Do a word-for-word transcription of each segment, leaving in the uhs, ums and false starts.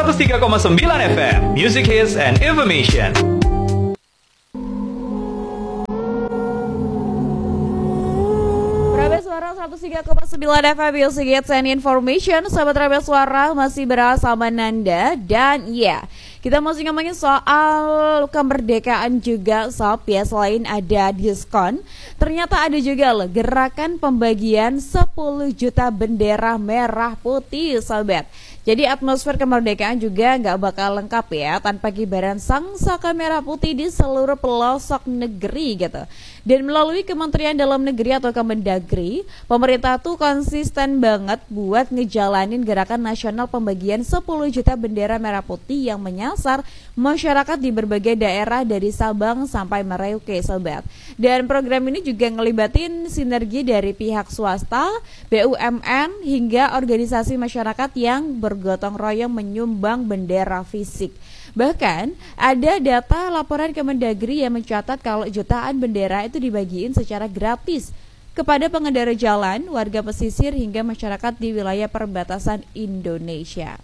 seratus tiga koma sembilan F M, Music Hits and Information. Rabia Suara seratus tiga koma sembilan F M, Music Hits and Information. Sahabat Rabia Suara masih bersama Nanda. Dan ya, kita masih ngomongin soal kemerdekaan juga sob ya. Selain ada diskon, ternyata ada juga loh gerakan pembagian sepuluh juta bendera merah putih sobat. Jadi atmosfer kemerdekaan juga nggak bakal lengkap ya tanpa kibaran sang saka merah putih di seluruh pelosok negeri gitu. Dan melalui Kementerian Dalam Negeri atau Kemendagri, pemerintah tuh konsisten banget buat ngejalanin gerakan nasional pembagian sepuluh juta bendera merah putih yang menyasar masyarakat di berbagai daerah dari Sabang sampai Merauke sobat. Dan program ini juga ngelibatin sinergi dari pihak swasta, B U M N hingga organisasi masyarakat yang bergotong royong menyumbang bendera fisik. Bahkan ada data laporan Kemendagri yang mencatat kalau jutaan bendera itu dibagiin secara gratis kepada pengendara jalan, warga pesisir hingga masyarakat di wilayah perbatasan Indonesia.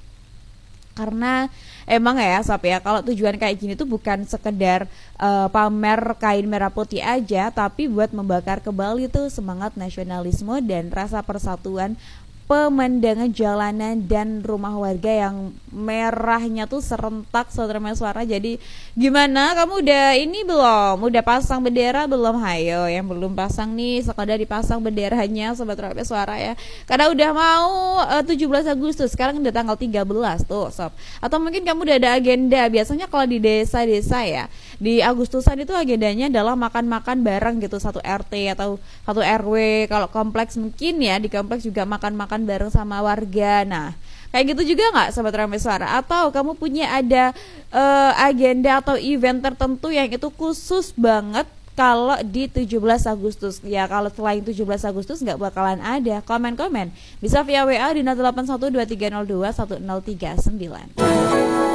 Karena emang ya sob ya, kalau tujuan kayak gini tuh bukan sekedar uh, pamer kain merah putih aja, tapi buat membakar kembali tuh semangat nasionalisme dan rasa persatuan pemandangan jalanan dan rumah warga yang merahnya tuh serentak saudara suara. Jadi gimana, kamu udah ini belum? Udah pasang bendera belum? Hayo yang belum pasang nih, sekadar dipasang benderanya sobat Rabia Suara ya. Karena udah mau uh, tujuh belas Agustus, sekarang udah tanggal tiga belas tuh sob. Atau mungkin kamu udah ada agenda. Biasanya kalau di desa-desa ya, di Agustusan itu agendanya adalah makan-makan bareng gitu, satu R T atau satu R W. Kalau kompleks mungkin ya, di kompleks juga makan-makan bareng sama warga. Nah, kayak gitu juga nggak sobat Rabia Suara? Atau kamu punya ada uh, agenda atau event tertentu yang itu khusus banget kalau di tujuh belas Agustus? Ya kalau selain tujuh belas Agustus nggak bakalan ada. Komen-komen bisa via W A di nol delapan satu dua tiga nol dua satu nol tiga sembilan.